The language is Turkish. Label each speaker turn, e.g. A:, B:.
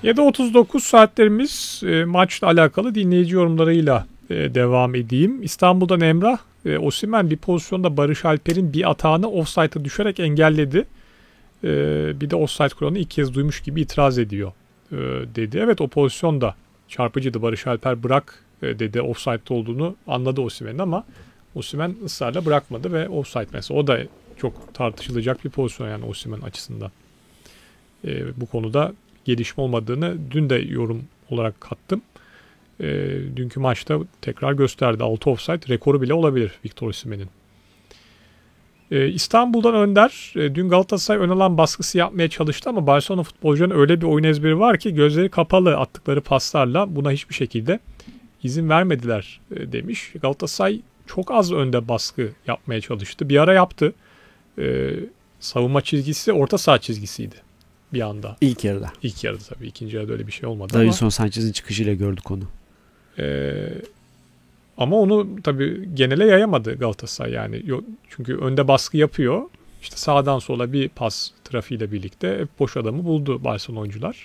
A: 7.39 saatlerimiz maçla alakalı dinleyici yorumlarıyla devam edeyim. İstanbul'dan Emrah, Osimhen bir pozisyonda Barış Alper'in bir atağını offside'a düşerek engelledi. Bir de offside kuralını ilk kez duymuş gibi itiraz ediyor dedi. Evet, o pozisyon da çarpıcıydı. Barış Alper bırak dedi, offside'da olduğunu anladı Osimhen'in ama Osimhen ısrarla bırakmadı ve offside mesela. O da çok tartışılacak bir pozisyon yani Osimhen açısından. Bu konuda gelişme olmadığını dün de yorum olarak kattım. Dünkü maçta tekrar gösterdi. 6 offside rekoru bile olabilir Victor Osimhen'in. İstanbul'dan Önder, dün Galatasaray ön alan baskısı yapmaya çalıştı ama Barcelona futbolcuların öyle bir oyun ezberi var ki gözleri kapalı attıkları paslarla buna hiçbir şekilde izin vermediler demiş. Galatasaray çok az önde baskı yapmaya çalıştı. Bir ara yaptı. Savunma çizgisi orta saha çizgisiydi bir anda.
B: İlk yarıda.
A: İlk yarıda tabii. İkinci yarıda öyle bir şey olmadı
B: Davinson Sanchez'in çıkışıyla gördük onu.
A: Ama onu tabii genele yayamadı Galatasaray yani. Çünkü önde baskı yapıyor. İşte sağdan sola bir pas trafiğiyle birlikte boş adamı buldu Barcelona oyuncular.